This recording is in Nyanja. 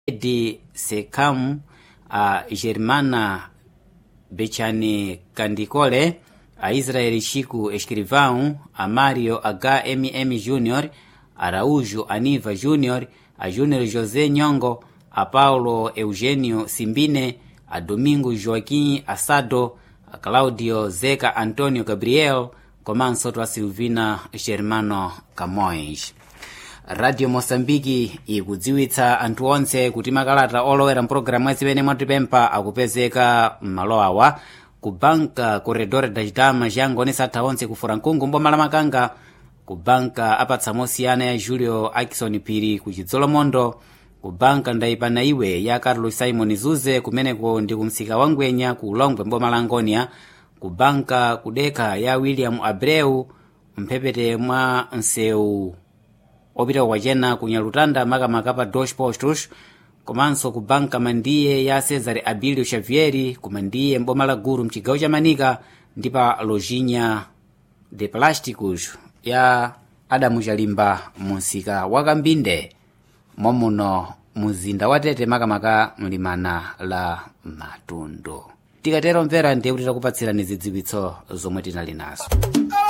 de Secam, a Germana Bechani Candicole, a Israel Chico Escrivão, a Mário HMM Júnior, Araújo Aniva Júnior, a Júnior José Nhongo, a Paulo Eugênio Simbine, a Domingo Joaquim Assado, a Claudio Zeca Antônio Gabriel, komanso twa Silvina Germano Camões. Radio Moçambique ikudziwitsa anthu onse kuti makalata olowera mpulogalamu azimene mwatipempha akupezeka m'malo awa ku banka corredor da chitama changonesa atha onse ku Furankungu mboma la Makanga, ku banka apatsa mosiyana ya Julio Akison Phiri ku Chidzolomondo, ku banka ndayipana iwe ya Carlos Simon Zuze kumeneko ndi kumsika wa Ngwenya ku Longwe mboma la Ngonia, ku banka kudeka ya William Abreu mphepete mwa msewu opita kwachena ku Nyalutanda makamaka pa Dos Postos, komanso ku banka mandiye ya Cesare Abilio Xavieri ku mandiye mboma la Guru mchigawo cha Manika, ndi pa Lojinha de Plásticos ya Adamu Chalimba munsika wa Kambinde momuno muzinda wa Tete makamaka mlimana la Matundu. Tikatero mvera ndiye kuti takupatsirani zidziwitso zomwe tinali nazo.